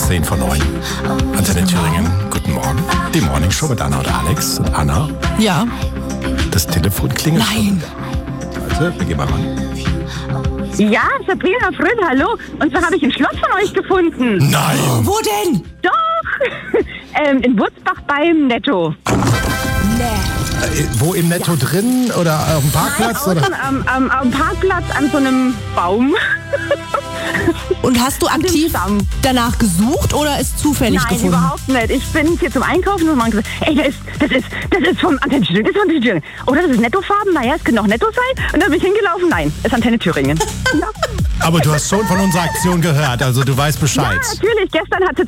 10 vor 9. Antenne Thüringen, guten Morgen. Die Morning Show mit Anna und Alex. Und Anna, Ja. das Telefon klingelt. Nein. Warte, wir gehen mal ran. Ja, Sabrina Fröd, hallo. Und zwar habe ich ein Schloss von euch gefunden. Nein! Wo denn? Doch! In Wurzbach beim Netto. Wo im Netto drin oder auf dem Parkplatz? Oder? Am Parkplatz an so einem Baum. Und hast du aktiv Stamm. danach gesucht oder ist zufällig Nein, gefunden? überhaupt nicht. Ich bin hier zum Einkaufen und man gesagt, ey, das ist vom Antenne Thüringen, das ist Antenne Thüringen. Oder das ist Nettofarben, naja, es könnte noch Netto sein. Und dann bin ich hingelaufen, nein, es ist Antenne Thüringen. Ja, Aber du hast schon von unserer Aktion gehört, also du weißt Bescheid. natürlich, gestern hat sie